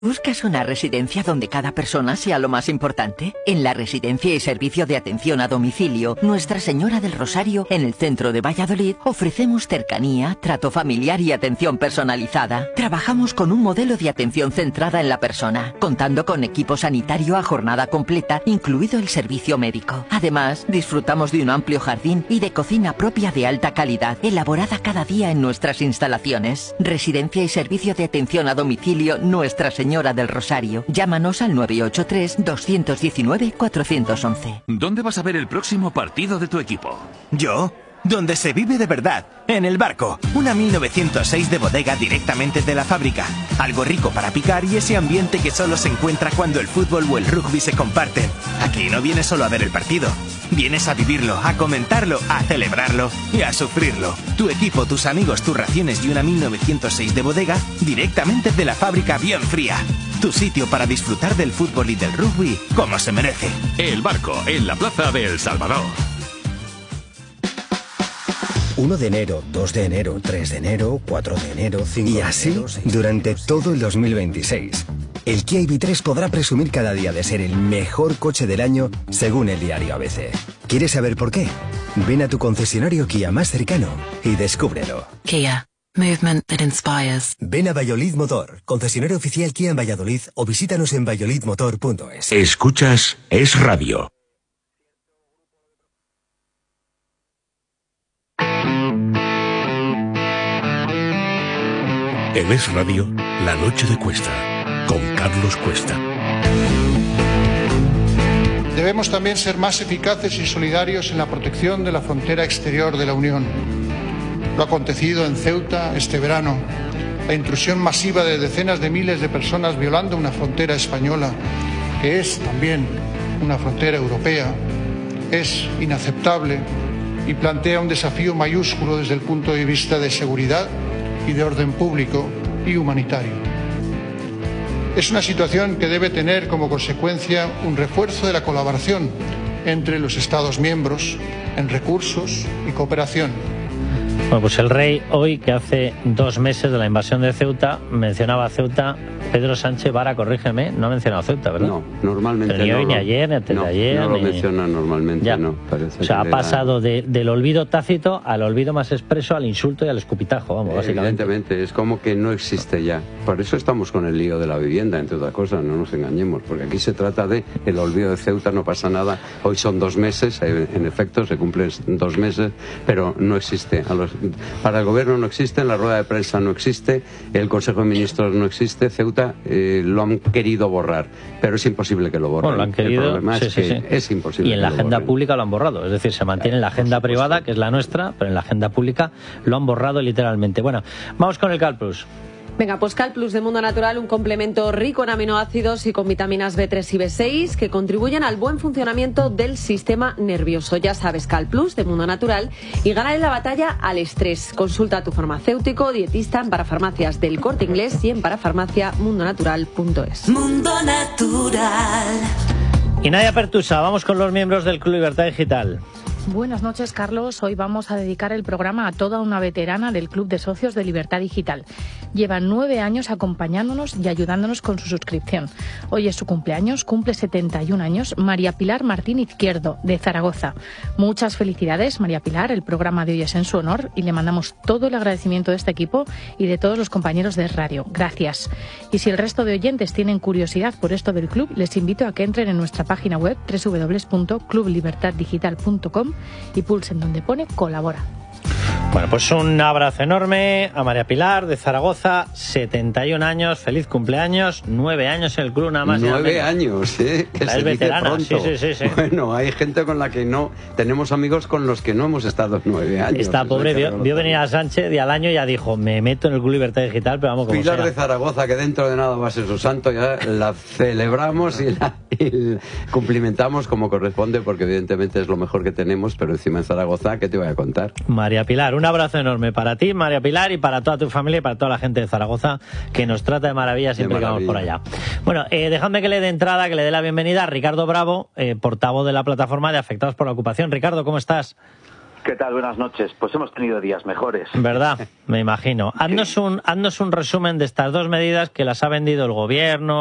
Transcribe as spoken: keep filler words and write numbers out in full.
¿Buscas una residencia donde cada persona sea lo más importante? En la Residencia y Servicio de Atención a Domicilio Nuestra Señora del Rosario, en el centro de Valladolid, ofrecemos cercanía, trato familiar y atención personalizada. Trabajamos con un modelo de atención centrada en la persona, contando con equipo sanitario a jornada completa, incluido el servicio médico. Además, disfrutamos de un amplio jardín y de cocina propia de alta calidad, elaborada cada día en nuestras instalaciones. Residencia y Servicio de Atención a Domicilio Nuestra Señora Señora del Rosario. Llámanos al nueve ocho tres, dos uno nueve, cuatro uno uno. ¿Dónde vas a ver el próximo partido de tu equipo? ¿Yo? Donde se vive de verdad, en El Barco, una mil novecientos seis de bodega directamente de la fábrica. Algo rico para picar y ese ambiente que solo se encuentra cuando el fútbol o el rugby se comparten. Aquí no vienes solo a ver el partido, vienes a vivirlo, a comentarlo, a celebrarlo y a sufrirlo. Tu equipo, tus amigos, tus raciones y una mil novecientos seis de bodega directamente de la fábrica bien fría. Tu sitio para disfrutar del fútbol y del rugby como se merece. El Barco, en la plaza de El Salvador. uno de enero, dos de enero, tres de enero, cuatro de enero, cinco de enero... Y así, durante todo el dos mil veintiséis. El Kia I V tres podrá presumir cada día de ser el mejor coche del año, según el diario A B C. ¿Quieres saber por qué? Ven a tu concesionario Kia más cercano y descúbrelo. Kia. Movement that inspires. Ven a Valladolid Motor, concesionario oficial Kia en Valladolid, o visítanos en valladolid motor punto es. Escuchas Es Radio. En Es Radio, La Noche de Cuesta, con Carlos Cuesta. Debemos también ser más eficaces y solidarios en la protección de la frontera exterior de la Unión. Lo acontecido en Ceuta este verano, la intrusión masiva de decenas de miles de personas violando una frontera española, que es también una frontera europea, es inaceptable y plantea un desafío mayúsculo desde el punto de vista de seguridad y de orden público y humanitario. Es una situación que debe tener como consecuencia un refuerzo de la colaboración entre los Estados miembros en recursos y cooperación. Bueno, pues el rey hoy, que hace dos meses de la invasión de Ceuta, mencionaba Ceuta. Pedro Sánchez Vara, corrígeme, no ha mencionado Ceuta, ¿verdad? No, normalmente Pero ni no. hoy, lo, ni ayer, ni antes no, de ayer. No lo ni... menciona normalmente, ya. no. Parece o sea, ha que pasado era... de, del olvido tácito al olvido más expreso, al insulto y al escupitajo, vamos, básicamente. Evidentemente, es como que no existe ya. Por eso estamos con el lío de la vivienda, entre otras cosas, no nos engañemos, porque aquí se trata de el olvido de Ceuta, no pasa nada. Hoy son dos meses, en efecto, se cumplen dos meses, pero no existe. A los, para el gobierno no existe, en la rueda de prensa no existe, el Consejo de Ministros no existe, Ceuta eh, lo han querido borrar, pero es imposible que lo borren. Bueno, lo han querido, el problema sí, es sí, que sí. es imposible. Y en la que agenda lo pública lo han borrado, es decir, se mantiene en la agenda privada, que es la nuestra, pero en la agenda pública lo han borrado literalmente. Bueno, vamos con el CalPlus. Venga, pues CalPlus de Mundo Natural, un complemento rico en aminoácidos y con vitaminas B tres y B seis que contribuyen al buen funcionamiento del sistema nervioso. Ya sabes, CalPlus de Mundo Natural, y gana en la batalla al estrés. Consulta a tu farmacéutico, dietista en Parafarmacias del Corte Inglés y en parafarmacia mundo natural punto es. Mundo Natural. Y Nadia Pertusa, vamos con los miembros del Club Libertad Digital. Buenas noches, Carlos. Hoy vamos a dedicar el programa a toda una veterana del Club de Socios de Libertad Digital. Lleva nueve años acompañándonos y ayudándonos con su suscripción. Hoy es su cumpleaños, cumple setenta y un años, María Pilar Martín Izquierdo, de Zaragoza. Muchas felicidades, María Pilar. El programa de hoy es en su honor y le mandamos todo el agradecimiento de este equipo y de todos los compañeros de radio. Gracias. Y si el resto de oyentes tienen curiosidad por esto del club, les invito a que entren en nuestra página web doble u doble u doble u punto club libertad digital punto com y pulsen donde pone colabora. Bueno, pues un abrazo enorme a María Pilar de Zaragoza, setenta y un años, feliz cumpleaños, nueve años en el club nada más. Nueve años, ¿eh? Que la se es dice veterana, pronto. sí, sí, sí, sí. Bueno, hay gente con la que no, tenemos amigos con los que no hemos estado nueve años. Esta pobre vio, vio venir a Sánchez y al año ya dijo, me meto en el Club Libertad Digital, pero vamos como Pilar sea. de Zaragoza, que dentro de nada va a ser su santo, ya la celebramos y la, y la cumplimentamos como corresponde, porque evidentemente es lo mejor que tenemos, pero encima en Zaragoza, ¿qué te voy a contar? María Pilar, un abrazo enorme para ti, María Pilar, y para toda tu familia y para toda la gente de Zaragoza, que nos trata de maravilla siempre de maravilla. que vamos por allá. Bueno, eh, dejadme que le dé entrada, que le dé la bienvenida a Ricardo Bravo, eh, portavoz de la plataforma de afectados por la ocupación. Ricardo, ¿cómo estás? ¿Qué tal? Buenas noches. Pues hemos tenido días mejores. ¿Verdad? Me imagino. Haznos un, haznos un resumen de estas dos medidas que las ha vendido el gobierno,